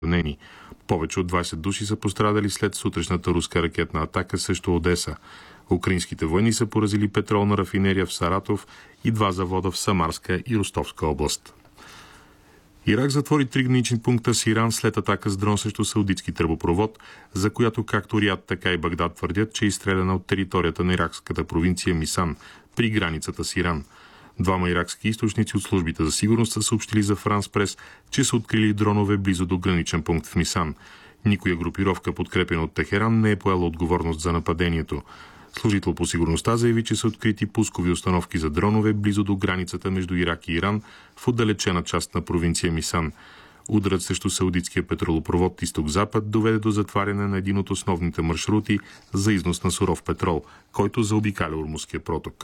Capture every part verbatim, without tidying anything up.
ранени. Повече от двайсет души са пострадали след сутрешната руска ракетна атака срещу Одеса. Украинските войни са поразили петролна рафинерия в Саратов и два завода в Самарска и Ростовска област. Ирак затвори три гранични пункта с Иран след атака с дрон срещу саудитски тръбопровод, за която както Риад, така и Багдад твърдят, че е изстреляна от територията на иракската провинция Мисан, при границата с Иран. Двама иракски източници от службите за сигурност са съобщили за Франс Прес, че са открили дронове близо до граничен пункт в Мисан. Никоя групировка, подкрепена от Техеран, не е поела отговорност за нападението. Служител по сигурността заяви, че са открити пускови установки за дронове близо до границата между Ирак и Иран в отдалечена част на провинция Мисан. Ударът срещу саудитския петролопровод Изток-Запад доведе до затваряне на един от основните маршрути за износ на суров петрол, който заобикаля Ормузския проток.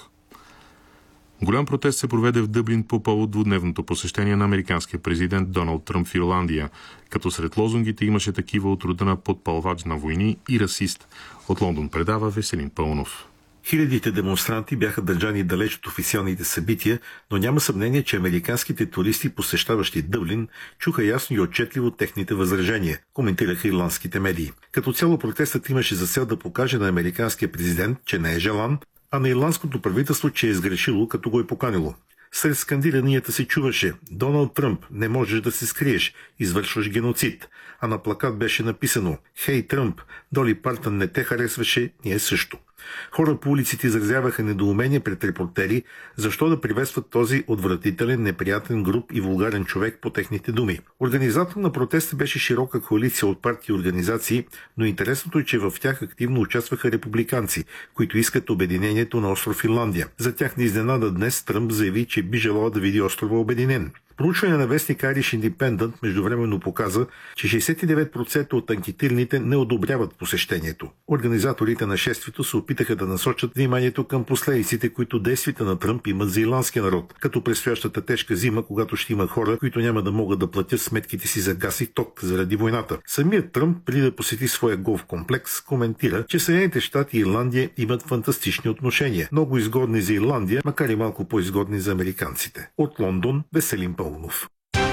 Голям протест се проведе в Дъблин по повод двудневното посещение на американския президент Доналд Тръмп в Ирландия, като сред лозунгите имаше такива от рода на подпалвач на войни и расист. От Лондон предава Веселин Пълнов. Хилядите демонстранти бяха държани далеч от официалните събития, но няма съмнение, че американските туристи, посещаващи Дъблин, чуха ясно и отчетливо техните възражения, коментираха ирландските медии. Като цяло протестът имаше за цел да покаже на американския президент, че не е желан, а на ирландското правителство, че е сгрешило, като го е поканило. Сред скандиранията се чуваше: Доналд Тръмп, не можеш да се скриеш, извършваш геноцид. А на плакат беше написано: Хей, Тръмп, Доли Партън не те харесваше, ние също. Хора по улиците изразяваха недоумение пред репортери, защо да приветстват този отвратителен, неприятен, груб и вулгарен човек, по техните думи. Организатор на протеста беше широка коалиция от партии и организации, но интересното е, че в тях активно участваха републиканци, които искат обединението на остров Ирландия. За тях не изненада днес Тръмп заяви, че би желал да види острова обединен. Проучване на вестник Irish Independent междувременно показа, че шейсет и девет процента от анкетираните не одобряват посещението. Организаторите на шествието се опитаха да насочат вниманието към последиците, които действията на Тръмп имат за ирландския народ, като предстоящата тежка зима, когато ще има хора, които няма да могат да платят сметките си за газ и ток заради войната. Самият Тръмп, преди да посети своя голф комплекс, коментира, че Съединените щати и Ирландия имат фантастични отношения, много изгодни за Ирландия, макар и малко по-изгодни за американците. От Лондон, Веселин Пълнов.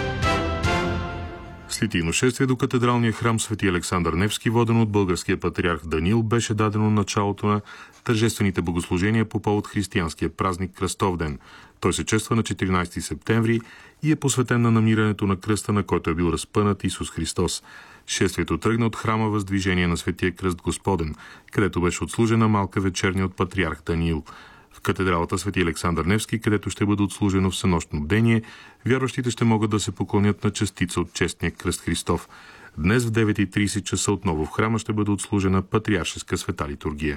Слитийно шествие до катедралния храм Свети Александър Невски, водено от българския патриарх Даниил, беше дадено началото на тържествените богослужения по повод християнския празник Кръстовден. Той се чества на четиринайсети септември и е посветен на намирането на кръста, на който е бил разпънат Исус Христос. Шествието тръгна от храма Въздвижение на Светия кръст Господен, където беше отслужена малка вечерня от патриарх Даниил. В катедралата Свети Александър Невски, където ще бъде отслужено всенощно бдение, вярващите ще могат да се поклонят на частица от честния кръст Христов. Днес в девет и трийсет часа отново в храма ще бъде отслужена патриаршеска света литургия.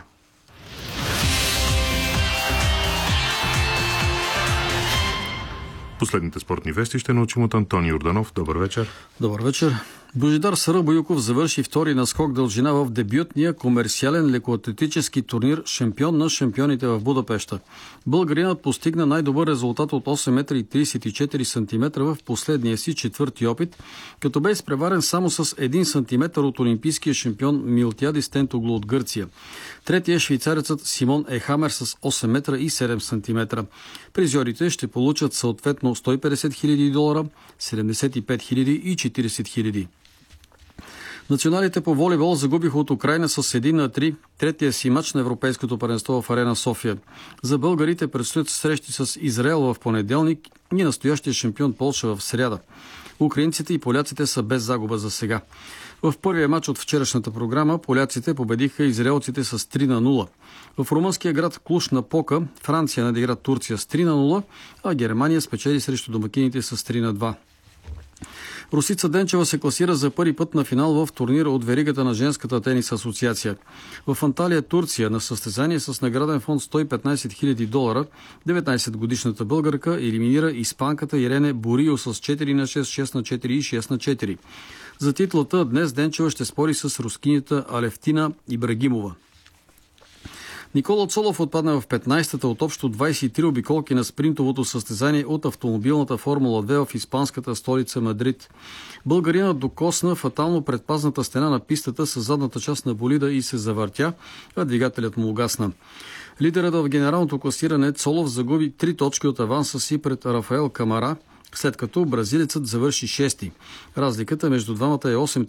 Последните спортни вести ще научим от Антони Йорданов. Добър вечер. Добър вечер. Божидар Сарабоюков завърши втори наскок дължина в дебютния комерциален лекоатлетически турнир шампион на шампионите в Будапеща. Българинът постигна най-добър резултат от осем метра и трийсет и четири сантиметра в последния си четвърти опит, като бе изпреварен само с един сантиметър от олимпийския шампион Милтиадис Тентоглу от Гърция. Третия е швейцарецът Симон Ехамер с осем метра и седем сантиметра. Призьорите ще получат съответно сто и петдесет хиляди долара, седемдесет и пет хиляди и четирийсет хиляди. Националите по волейбол загубиха от Украйна с един на три третия си мач на Европейското първенство в Арена София. За българите предстоят срещи с Израел в понеделник и настоящия шампион Полша в сряда. Украинците и поляците са без загуба за сега. В първия мач от вчерашната програма поляците победиха израелците с три на нула. В румънския град Клуж на Пока Франция надигра Турция с три на нула, а Германия спечели срещу домакините с три на два. Русица Денчева се класира за първи път на финал в турнира от веригата на женската тенис асоциация. В Анталия, Турция, на състезание с награден фонд сто и петнайсет хиляди долара, деветнайсетгодишната българка елиминира испанката Ирене Борио с четири на шест, шест на четири и шест на четири. За титлата днес Денчева ще спори с рускинята Алевтина Ибрагимова. Никола Цолов отпадна в петнайсетата от общо двайсет и три обиколки на спринтовото състезание от автомобилната Формула две в испанската столица Мадрид. Българинът докосна фатално предпазната стена на пистата с задната част на болида и се завъртя, а двигателят му угасна. Лидерът в генералното класиране Цолов загуби три точки от аванса си пред Рафаел Камара, след като бразилецът завърши шести. Разликата между двамата е осем